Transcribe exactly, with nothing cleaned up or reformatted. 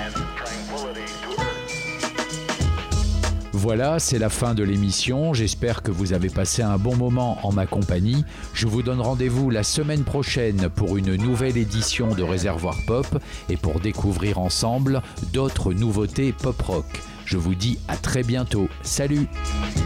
Voilà, c'est la fin de l'émission. J'espère que vous avez passé un bon moment en ma compagnie. Je vous donne rendez-vous la semaine prochaine pour une nouvelle édition de Réservoir Pop et pour découvrir ensemble d'autres nouveautés pop-rock. Je vous dis à très bientôt. Salut!